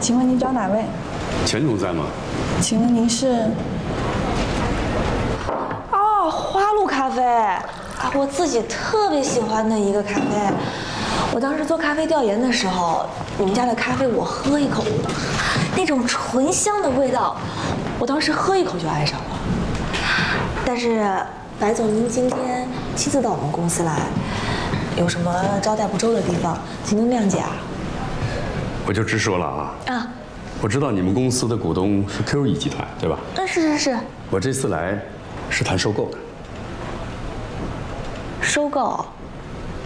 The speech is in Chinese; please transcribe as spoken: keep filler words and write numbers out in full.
请问您找哪位？ 钱总在吗？ 请问您是？哦，花露咖啡啊，我自己特别喜欢的一个咖啡。我当时做咖啡调研的时候，你们家的咖啡我喝一口，那种醇香的味道，我当时喝一口就爱上了。但是白总，您今天亲自到我们公司来，有什么招待不周的地方，请您谅解啊。 我就直说了啊。 啊。 我知道你们公司的股东是 Q E 集团，对吧？ 嗯，是是是。 我这次来是谈收购的。 收购？